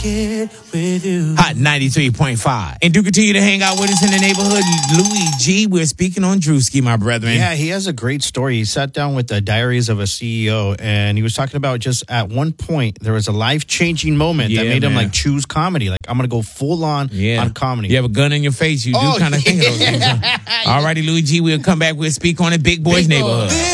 Hot 93.5. And do continue to hang out with us in the neighborhood. Louis G, we're speaking on Drewski, my brethren. Yeah, he has a great story. He sat down with the Diaries of a CEO, and he was talking about just at one point, there was a life-changing moment that made him like choose comedy. Like, I'm going to go full on comedy. You have a gun in your face, you do kind of think of those things. All righty, Louis G, we'll come back. We'll speak on it. Big Boys Neighborhood.